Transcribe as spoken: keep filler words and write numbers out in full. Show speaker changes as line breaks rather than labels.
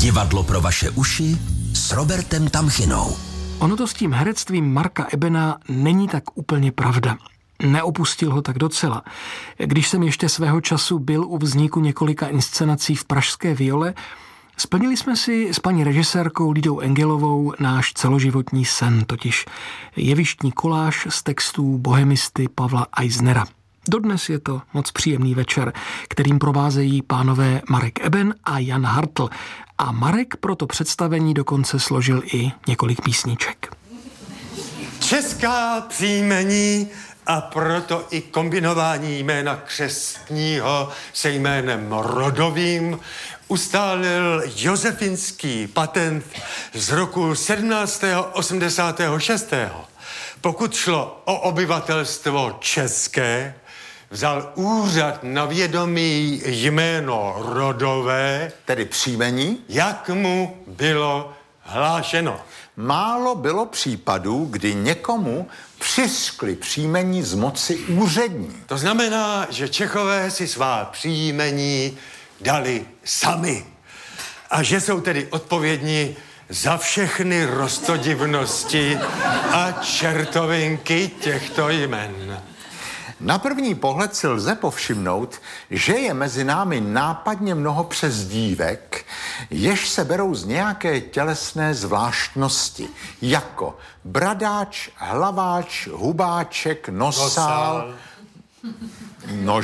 Divadlo pro vaše uši s Robertem Tamchinou.
Ono to s tím herectvím Marka Ebena není tak úplně pravda. Neopustil ho tak docela. Když jsem ještě svého času byl u vzniku několika inscenací v pražské Viole, splnili jsme si s paní režisérkou Lidou Engelovou náš celoživotní sen, totiž jevištní koláž z textů bohemisty Pavla Eisnera. Dodnes je to moc příjemný večer, kterým provázejí pánové Marek Eben a Jan Hartl. A Marek pro to představení dokonce složil i několik písniček.
Česká příjmení a proto i kombinování jména křestního se jménem rodovým ustálil josefinský patent z roku sedmnáct osmdesát šest. Pokud šlo o obyvatelstvo české, vzal úřad na vědomí jméno rodové,
tedy příjmení,
jak mu bylo hlášeno.
Málo bylo případů, kdy někomu přiskli příjmení z moci úřední.
To znamená, že Čechové si svá příjmení dali sami. A že jsou tedy odpovědní za všechny roztodivnosti a čertovinky těchto jmen.
Na první pohled si lze povšimnout, že je mezi námi nápadně mnoho přezdívek, jež se berou z nějaké tělesné zvláštnosti, jako bradáč, hlaváč, hubáček, nosál, nožník,